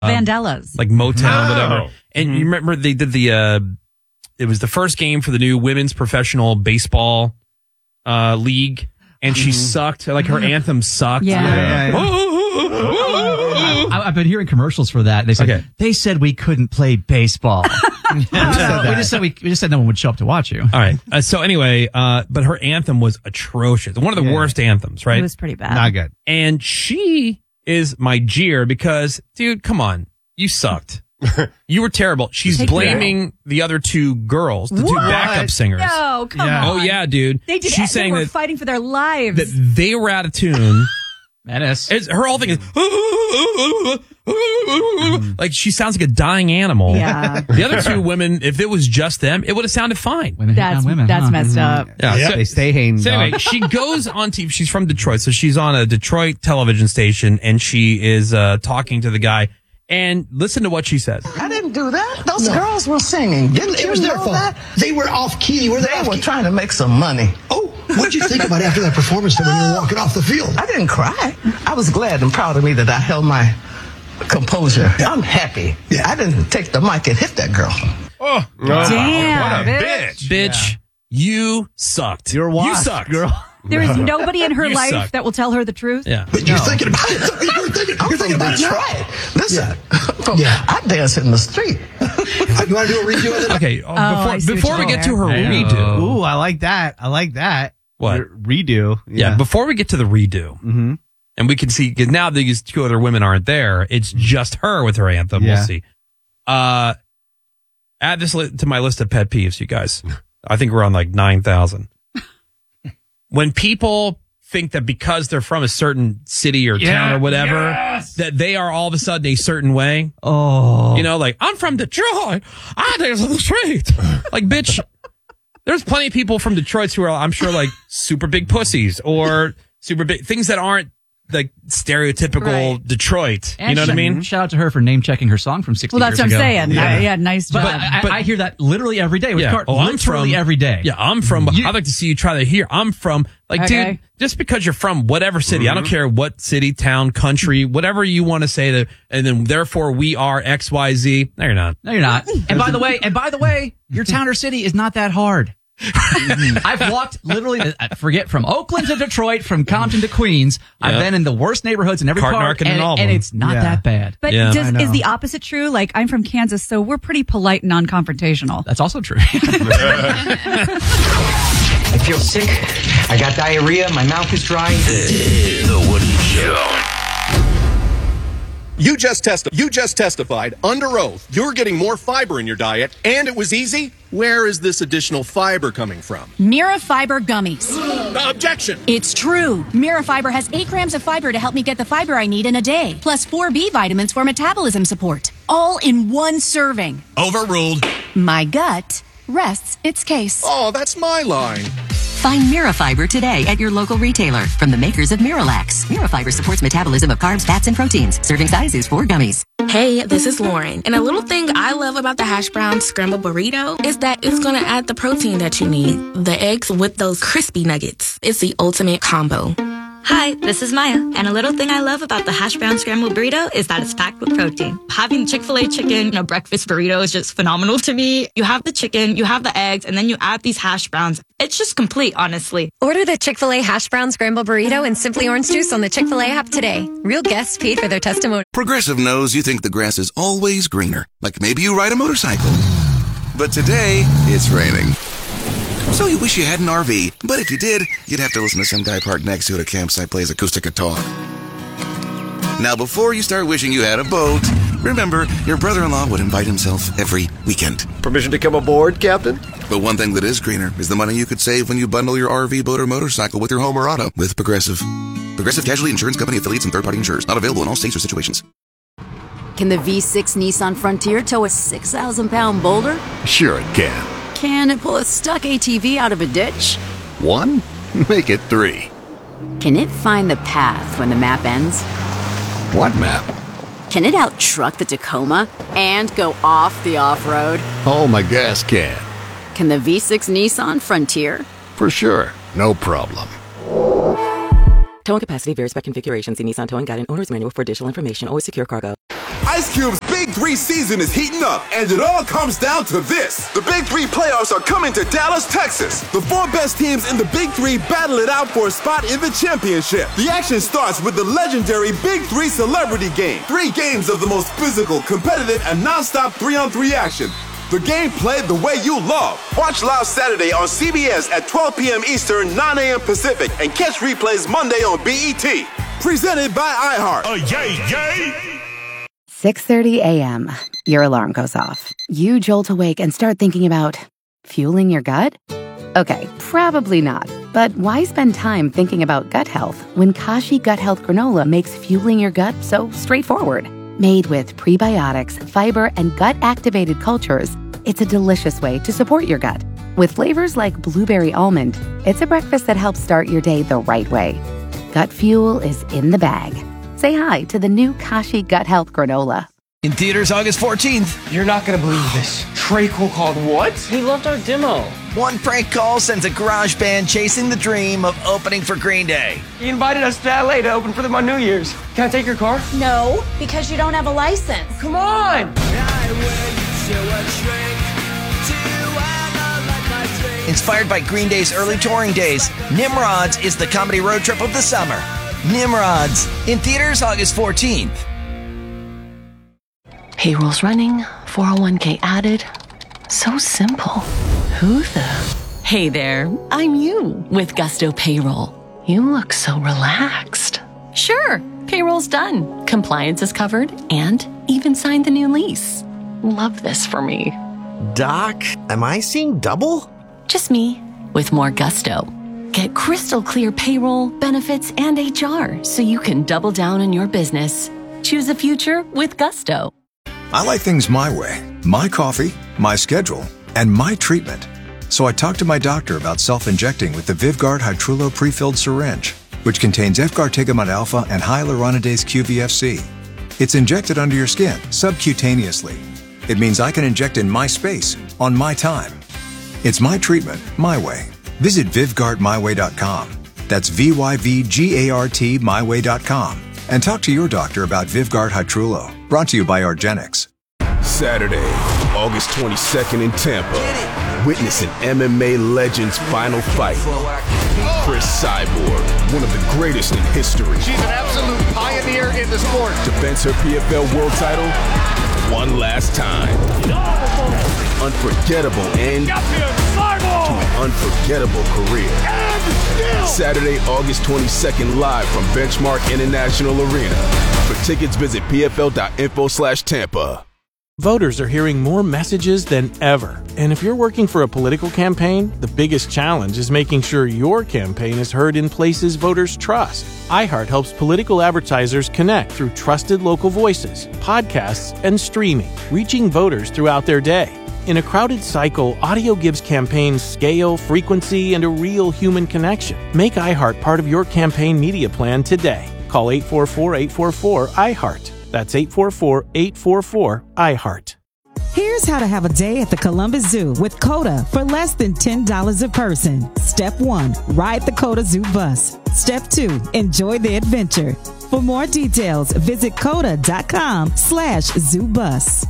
Vandellas. like Motown, whatever. And you remember they did it was the first game for the new women's professional baseball league, and she sucked. Like her anthem sucked. Yeah. I've been hearing commercials for that. They said they said we couldn't play baseball. we just said no one would show up to watch you. All right. So anyway, but her anthem was atrocious. One of the worst anthems, right? It was pretty bad. Not good. And she is my jeer because, dude, come on, you sucked. You were terrible. She's blaming the other two girls, the two backup singers. No, come on. Oh yeah, dude. They did. She's saying they were that fighting for their lives. that they were out of tune. Menace. Her whole thing is like she sounds like a dying animal. Yeah. The other two women, if it was just them, it would have sounded fine. Women hate on women. That's messed up. Yeah, They stay hating. So anyway, she goes on TV. She's from Detroit, so she's on a Detroit television station, and she is talking to the guy. And listen to what she says. I didn't do that. Those girls were singing. Didn't It was you their know fault. that? They were off key. They were trying to make some money. Oh, what'd you think about after that performance when you were walking off the field? I didn't cry. I was glad and proud of me that I held my composure. I'm happy. Yeah. I didn't take the mic and hit that girl. Damn, What a bitch. Bitch, you sucked. You're washed, You sucked. girl. There is nobody in her You life suck. that will tell her the truth. Yeah. But you're thinking about it. You're thinking about it. That's now. right. Listen, Yeah. I dance in the street. You want to do a redo of it? Okay, I see before what we you're get to her doing redo. Ooh, I like that. I like that. What? Your redo. Yeah, before we get to the redo, and we can see, because now these two other women aren't there, it's just her with her anthem. Yeah. We'll see. Add this to my list of pet peeves, you guys. I think we're on like 9,000. When people think that because they're from a certain city or town or whatever, that they are all of a sudden a certain way. Oh. You know, like, I'm from Detroit. I dance on the street. Like, bitch, there's plenty of people from Detroit who are, I'm sure, like, super big pussies or super big things that aren't like stereotypical Detroit. And you know what I mean? Shout out to her for name checking her song from 60 Well, years that's ago. what I'm saying. Yeah, nice job. But I hear that literally every day. With Cart, I'm literally from every day. Yeah, I'm from. I'd like to see you try to hear. I'm from. Like, Okay. dude, just because you're from whatever city, I don't care what city, town, country, whatever you want to say that, and then therefore we are X, Y, Z. No, you're not. No, you're not. And by the way, your town or city is not that hard. I've walked literally, forget, from Oakland to Detroit, from Compton to Queens. I've been in the worst neighborhoods in every Cart part, Narcan and all of and them. it's not Yeah. that bad. But Yeah. is the opposite true? Like, I'm from Kansas, so we're pretty polite and non-confrontational. That's also true. I feel sick. I got diarrhea. My mouth is dry. The Woody Show. You just testified under oath you're getting more fiber in your diet, and it was easy. Where is this additional fiber coming from? Mirafiber gummies. Objection! It's true. Mirafiber has 8 grams of fiber to help me get the fiber I need in a day, plus 4 B vitamins for metabolism support. All in one serving. Overruled. My gut rests its case. Oh, that's my line. Find Mirafiber today at your local retailer from the makers of Miralax. Mirafiber supports metabolism of carbs, fats, and proteins. Serving size is 4 gummies. Hey, this is Lauren. And a little thing I love about the hash brown scrambled burrito is that it's going to add the protein that you need. The eggs with those crispy nuggets. It's the ultimate combo. Hi, this is Maya, and a little thing I love about the hash brown scrambled burrito is that it's packed with protein. Having Chick-fil-A chicken in a breakfast burrito is just phenomenal to me. You have the chicken, you have the eggs, and then you add these hash browns. It's just complete, honestly. Order the Chick-fil-A hash brown scrambled burrito and Simply Orange Juice on the Chick-fil-A app today. Real guests paid for their testimony. Progressive knows you think the grass is always greener, like maybe you ride a motorcycle. But today, it's raining. So you wish you had an RV, but if you did, you'd have to listen to some guy parked next to it at a campsite plays acoustic guitar. Now, before you start wishing you had a boat, remember, your brother-in-law would invite himself every weekend. Permission to come aboard, Captain? But one thing that is greener is the money you could save when you bundle your RV, boat, or motorcycle with your home or auto with Progressive. Progressive Casualty Insurance Company affiliates and third-party insurers. Not available in all states or situations. Can the V6 Nissan Frontier tow a 6,000-pound boulder? Sure it can. Can it pull a stuck ATV out of a ditch? 1? Make it 3. Can it find the path when the map ends? What map? Can it out-truck the Tacoma and go off the off-road? Oh, my gas can. Can the V6 Nissan Frontier? For sure. No problem. Towing capacity varies by configuration. See Nissan Towing Guide and Owner's Manual for additional information. Always secure cargo. I Ice Cube's Big 3 season is heating up, and it all comes down to this. The Big 3 playoffs are coming to Dallas, Texas. The 4 best teams in the Big 3 battle it out for a spot in the championship. The action starts with the legendary Big 3 Celebrity Game. 3 games of the most physical, competitive, and non-stop 3-on-3 action. The game played the way you love. Watch live Saturday on CBS at 12 p.m. Eastern, 9 a.m. Pacific, and catch replays Monday on BET. Presented by iHeart. Oh, yay, yay! 6:30 a.m. Your alarm goes off. You jolt awake and start thinking about fueling your gut? Okay, probably not. But why spend time thinking about gut health when Kashi Gut Health Granola makes fueling your gut so straightforward? Made with prebiotics, fiber, and gut-activated cultures, it's a delicious way to support your gut. With flavors like blueberry almond, it's a breakfast that helps start your day the right way. Gut fuel is in the bag. Say hi to the new Kashi Gut Health Granola. In theaters August 14th. You're not gonna believe this. Trey Cole called what? He loved our demo. One prank call sends a garage band chasing the dream of opening for Green Day. He invited us to LA to open for them on New Year's. Can I take your car? No, because you don't have a license. Come on! Inspired by Green Day's early touring days, Nimrods is the comedy road trip of the summer. Nimrods, in theaters August 14th. Payroll's running, 401k added. So simple. Who the? Hey there, I'm you with Gusto Payroll. You look so relaxed. Sure, payroll's done. Compliance is covered and even signed the new lease. Love this for me. Doc, am I seeing double? Just me with more gusto. Get crystal clear payroll, benefits, and HR so you can double down on your business. Choose a future with Gusto. I like things my way, my coffee, my schedule, and my treatment. So I talked to my doctor about self-injecting with the Vyvgart Hytrulo pre-filled syringe, which contains Efgartigimod alpha and hyaluronidase QVFC. It's injected under your skin, subcutaneously. It means I can inject in my space, on my time. It's my treatment, my way. Visit VyvgartMyWay.com. That's VYVGART myway.com. And talk to your doctor about Vyvgart Hytrulo. Brought to you by Argenix. Saturday, August 22nd in Tampa. Witness an MMA legend's final fight. Chris Cyborg, one of the greatest in history. She's an absolute pioneer in the sport. Defends her PFL world title one last time. Unforgettable end to an unforgettable career. Saturday, August 22nd, live from Benchmark International Arena. For tickets, visit pfl.info/Tampa. Voters are hearing more messages than ever. And if you're working for a political campaign, the biggest challenge is making sure your campaign is heard in places voters trust. iHeart helps political advertisers connect through trusted local voices, podcasts, and streaming, reaching voters throughout their day. In a crowded cycle, audio gives campaigns scale, frequency, and a real human connection. Make iHeart part of your campaign media plan today. Call 844-844-iHeart. That's 844-844-iHeart. Here's how to have a day at the Columbus Zoo with COTA for less than $10 a person. Step 1, ride the COTA Zoo bus. Step 2, enjoy the adventure. For more details, visit COTA.com/ZooBus.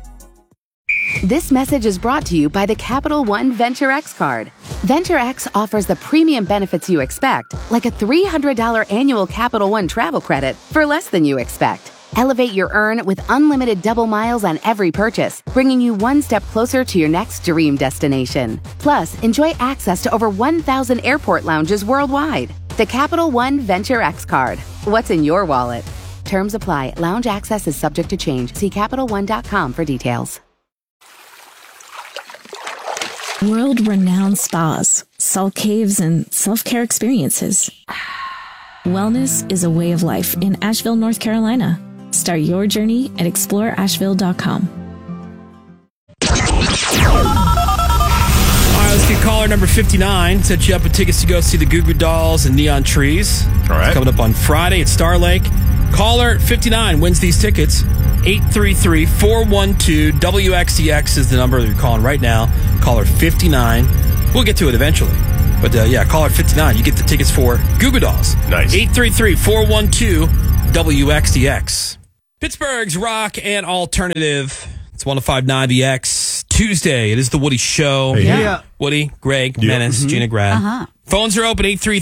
This message is brought to you by the Capital One Venture X card. Venture X offers the premium benefits you expect, like a $300 annual Capital One travel credit for less than you expect. Elevate your earn with unlimited double miles on every purchase, bringing you one step closer to your next dream destination. Plus, enjoy access to over 1,000 airport lounges worldwide. The Capital One Venture X card. What's in your wallet? Terms apply. Lounge access is subject to change. See CapitalOne.com for details. World-renowned spas, salt caves, and self-care experiences. Wellness is a way of life in Asheville, North Carolina. Start your journey at exploreasheville.com. All right, let's get caller number 59. Set you up with tickets to go see the Goo Goo Dolls and Neon Trees. All right. Coming up on Friday at Star Lake. Caller 59 wins these tickets. 833-412-WXDX is the number that you're calling right now. Caller 59. We'll get to it eventually. But yeah, caller 59. You get the tickets for Goo Goo Dolls. Nice. 833-412-WXDX. Pittsburgh's rock and alternative. It's 105.9 The X. Tuesday. It is the Woody Show. Hey, yeah. Woody, Greg, Menace, Gina Grad. Phones are open,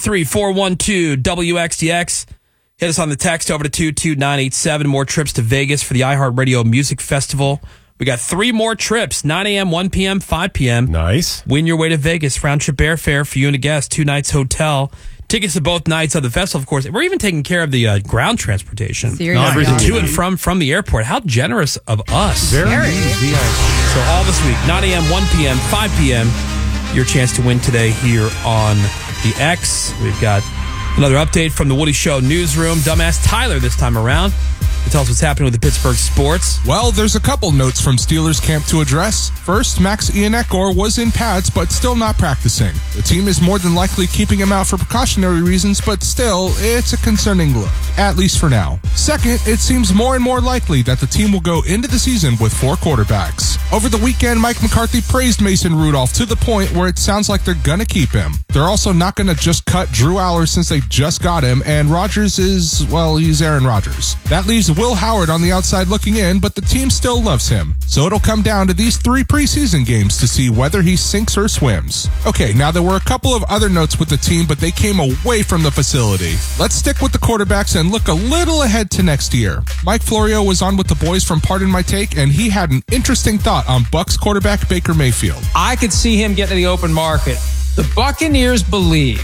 833-412-WXDX. Hit us on the text over to 22987. More trips to Vegas for the iHeartRadio Music Festival. We got 3 more trips, 9 a.m., 1 p.m., 5 p.m. Nice. Win your way to Vegas. Round trip airfare for you and a guest. 2 nights hotel. Tickets to both nights of the festival, of course. We're even taking care of the ground transportation. Seriously. To and from the airport. How generous of us. Very easy. So all this week, 9 a.m., 1 p.m., 5 p.m., your chance to win today here on the X. We've got another update from the Woody Show newsroom. Dumbass Tyler this time around. He tells us what's happening with the Pittsburgh sports. Well, there's a couple notes from Steelers camp to address. First, Max Iannacor was in pads, but still not practicing. The team is more than likely keeping him out for precautionary reasons, but still, it's a concerning look, at least for now. Second, it seems more and more likely that the team will go into the season with 4 quarterbacks. Over the weekend, Mike McCarthy praised Mason Rudolph to the point where it sounds like they're gonna keep him. They're also not gonna just cut Drew Aller since they just got him, and Rodgers is, well, he's Aaron Rodgers. That leaves Will Howard on the outside looking in, but the team still loves him. So it'll come down to these 3 preseason games to see whether he sinks or swims. Okay, now there were a couple of other notes with the team, but they came away from the facility. Let's stick with the quarterbacks and look a little ahead to next year. Mike Florio was on with the boys from Pardon My Take, and he had an interesting thought on Bucs quarterback Baker Mayfield. I could see him get to the open market. The Buccaneers believe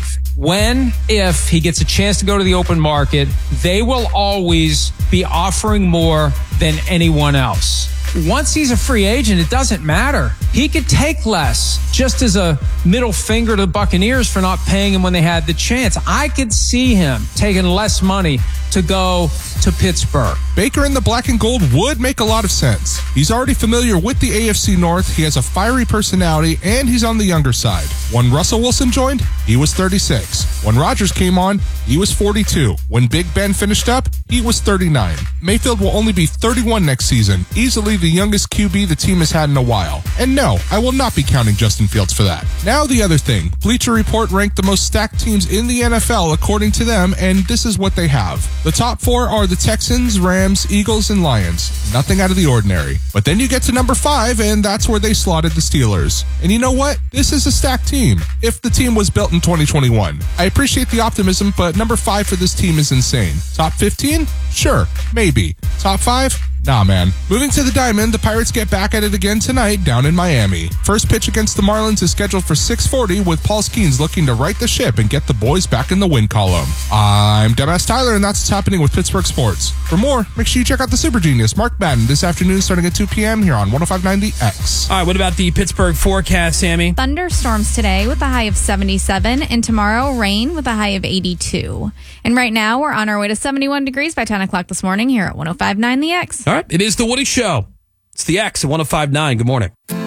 if he gets a chance to go to the open market, they will always be offering more than anyone else. Once he's a free agent, it doesn't matter. He could take less, just as a middle finger to the Buccaneers for not paying him when they had the chance. I could see him taking less money to go to Pittsburgh. Baker in the black and gold would make a lot of sense. He's already familiar with the AFC North, he has a fiery personality, and he's on the younger side. When Russell Wilson joined, he was 36. When Rodgers came on, he was 42. When Big Ben finished up, he was 39. Mayfield will only be 31 next season, easily the youngest QB the team has had in a while. And no, I will not be counting Justin Fields for that. Now the other thing. Bleacher Report ranked the most stacked teams in the NFL according to them, and this is what they have. The top 4 are the Texans, Rams, Eagles, and Lions. Nothing out of the ordinary. But then you get to number 5, and that's where they slotted the Steelers. And you know what? This is a stacked team, if the team was built in 2021. I appreciate the optimism, but number 5 for this team is insane. Top 15? Sure, maybe. Top 5? Nah, man. Moving to the Diamond, the Pirates get back at it again tonight down in Miami. First pitch against the Marlins is scheduled for 6:40, with Paul Skeens looking to right the ship and get the boys back in the win column. I'm Dumbass Tyler, and that's what's happening with Pittsburgh sports. For more, make sure you check out the Super Genius, Mark Madden, this afternoon starting at 2 p.m. here on 105.9 The X. All right, what about the Pittsburgh forecast, Sammy? Thunderstorms today with a high of 77, and tomorrow rain with a high of 82. And right now, we're on our way to 71 degrees by 10 o'clock this morning here at 105.9 The X. All right, it is the Woody Show. It's the X at 105.9. Good morning.